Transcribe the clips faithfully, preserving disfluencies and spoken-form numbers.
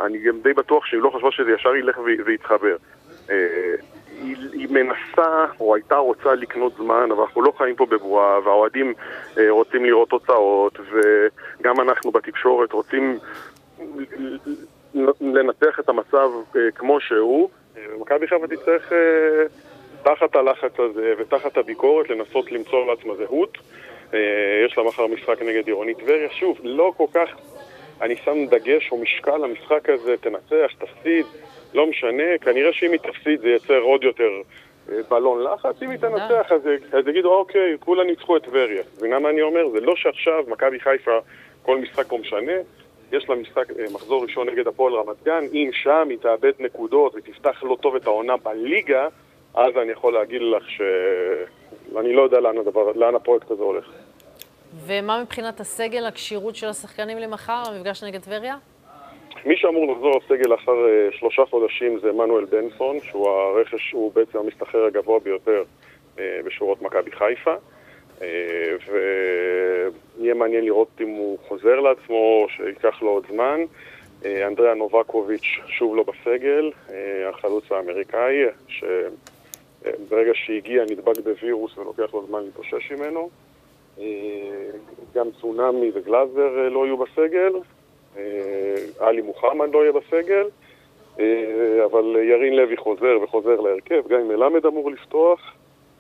אני גם די בטוח שהיא לא חשבה שזה ישר ילך ויתחבר. היא, היא מנסה, או הייתה רוצה לקנות זמן, אבל אנחנו לא חיים פה בבועה, והאוהדים רוצים לראות תוצאות, וגם אנחנו בתקשורת רוצים לנתח את המצב כמו שהוא. מכבי חיפה תצטרך תחת הלחץ הזה ותחת הביקורת לנסות למצוא לעצמה זהות. יש לה מחר משחק נגד עירונית טבריה. שוב, לא כל כך אני שם דגש או משקל למשחק הזה, תנצח, תפסיד, לא משנה. כנראה שאם היא תפסיד זה ייצר עוד יותר בלון לחץ. אם היא תנצח אז יגידו אוקיי, כולה ניצחו את טבריה. וגם אני אומר, זה לא שעכשיו מכבי חיפה כל משחק לא משנה. יש לה משחק, מחזור ראשון נגד הפועל רמת גן. אם שם היא תאבד נקודות ותפתח לא טוב את העונה בליגה, אז אני יכול להגיד לך שאני לא יודע לאן, הדבר, לאן הפרויקט הזה הולך. ומה מבחינת הסגל, הקשירות של השחקנים למחר, המפגש נגד טבריה? מי שאמור לחזור לסגל אחר שלושה חודשים זה מנואל בנסון, שהוא הרכש, הוא בעצם המסתחרר הגבוה ביותר בשורות מכבי חיפה. ויהיה מעניין לראות אם הוא חוזר לעצמו, שיקח לו עוד זמן. אנדריה נובקוביץ' שוב לא בסגל, החלוץ האמריקאי, שברגע שהגיע נדבק בווירוס ולוקח לו זמן להתאושש ממנו. גם צונאמי וגלאזר לא יהיו בסגל, אלי מוחמד לא יהיה בסגל, אבל ירין לוי חוזר וחוזר להרכב, גם מלמד אמור לפתוח.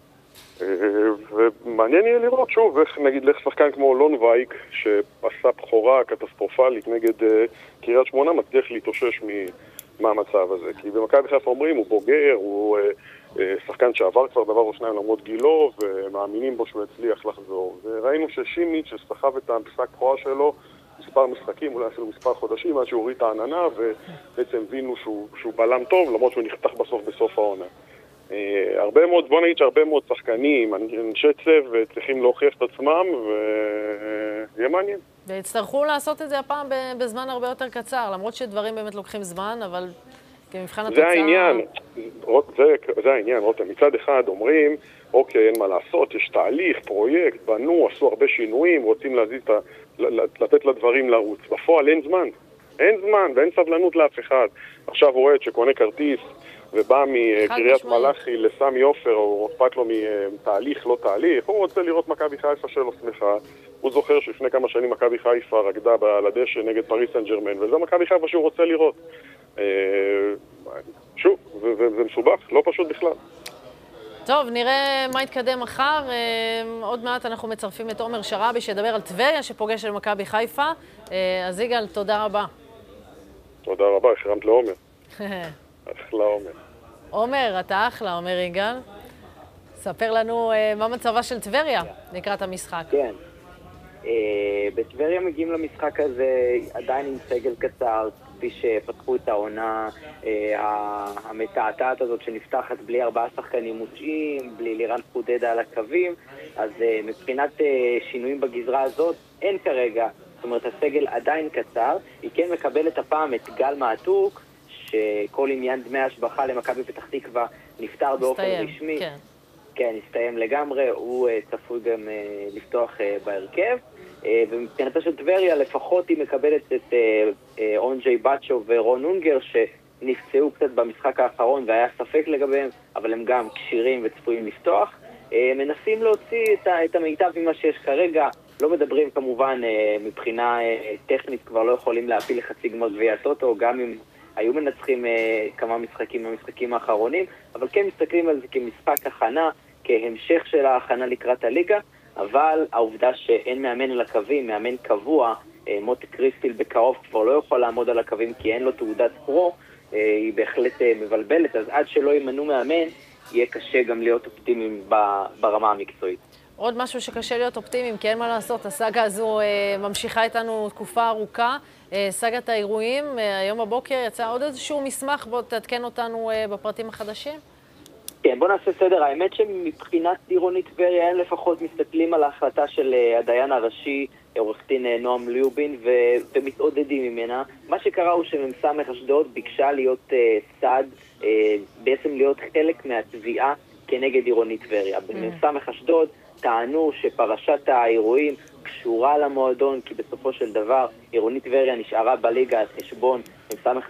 ומעניין יהיה לראות שוב איך נגיד לך שחקן כמו לון וייק שעשה בחורה קטסטרופלית נגד קריית שמונה מצליח להתאושש מהמצב הזה, כי במכבי חיפה אומרים הוא בוגר, הוא שחקן שעבר כבר דבר או שניים למרות גילו ומאמינים בו שהוא הצליח לחזור. וראינו ששימיץ' שסחב את המשחק בחורה שלו מספר משחקים, אולי אפילו מספר חודשים עד שהוא הוריד את העננה ובעצם הבינו שהוא, שהוא בלם טוב למרות שהוא נחתך בסוף בסוף העונה. הרבה מאוד, בוא נגיד שהרבה מאוד שחקנים, אנשי צוות, צריכים להוכיח את עצמם, ויהיה מעניין. והצטרכו לעשות את זה הפעם בזמן הרבה יותר קצר, למרות שדברים באמת לוקחים זמן, אבל כמבחן התוצאה... זה העניין, זה, זה העניין, רותם. מצד אחד אומרים, אוקיי, אין מה לעשות, יש תהליך, פרויקט, בנו, עשו הרבה שינויים, רוצים להזיז, לתת לדברים לרוץ. בפועל אין זמן, אין זמן ואין סבלנות לאף אחד. עכשיו הוא רואה שקונה כרטיס, ובא מקריית מלאכי לסמי עופר, או אכפת לו מתהליך, לא תהליך, הוא רוצה לראות מכבי חיפה שלו שמחה. הוא זוכר שלפני כמה שנים מכבי חיפה רקדה על הדשא נגד פריס סן ז'רמן, וזה מכבי חיפה שהוא רוצה לראות. שוב, זה מסובך, לא פשוט בכלל. טוב, נראה מה יתקדם מחר. עוד מעט אנחנו מצרפים את עומר שרבי שידבר על טבריה שפוגש של מכבי חיפה. אז יגאל, תודה רבה. תודה רבה, החרמת לעומר. אחלה עומר. עומר, אתה אחלה, עומר יגאל. ספר לנו מה מצבה של טבריה לקראת המשחק. כן. בטבריה מגיעים למשחק הזה עדיין עם סגל קצר, כפי שפתחו את העונה המתעתעת הזאת שנפתחת בלי ארבעה שחקנים מושעים, בלי לירן חודדה על הקווים, אז מבחינת שינויים בגזרה הזאת אין כרגע, זאת אומרת הסגל עדיין קצר. היא כן מקבלת הפעם את גל מעתוק, שכל עניין דמי השבחה למכבי פתח תקווה נפטר באופן רשמי. כן. כן, הסתיים לגמרי, הוא צפוי גם לפתוח בהרכב. ומבחינתה של טבריה לפחות היא מקבלת את אונג'י בצ'ו ורון אונגר שנפצעו קצת במשחק האחרון והיה ספק לגביהם, אבל הם גם קשירים וצפויים לפתוח. מנסים להוציא את המיטב ממה שיש כרגע, לא מדברים כמובן מבחינה טכנית, כבר לא יכולים להפיל לחצי גמר גביע הטוטו, גם אם היו מנצחים כמה משחקים במשחקים האחרונים, אבל כן מסתכלים על זה כמשחק הכנה, כהמשך של ההכנה לקראת הליגה. אבל העובדה שאין מאמן על הקווים, מאמן קבוע, מוטי קריספיל בקרוב כבר לא יכול לעמוד על הקווים כי אין לו תעודת פרו, היא בהחלט מבלבלת, אז עד שלא ימנו מאמן, יהיה קשה גם להיות אופטימיים ברמה המקצועית. עוד משהו שקשה להיות אופטימיים, כי אין מה לעשות, הסאגה הזו ממשיכה איתנו תקופה ארוכה, סאגת האירועים, היום בבוקר יצא עוד איזשהו מסמך, בוא תעדכן אותנו בפרטים החדשים. כן, בוא נעשה סדר. האמת שמבחינת עירונית טבריה הם לפחות מסתכלים על ההחלטה של הדיין הראשי, עורך דין נועם ליובין, ו- ומתעודדים ממנה. מה שקרה הוא שמ"ס אשדוד ביקשה להיות uh, צד, uh, בעצם להיות חלק מהתביעה כנגד עירונית טבריה. במ"ס אשדוד טענו שפרשת האירועים קשורה למועדון, כי בסופו של דבר עירונית טבריה נשארה בליגה על חשבון מ"ס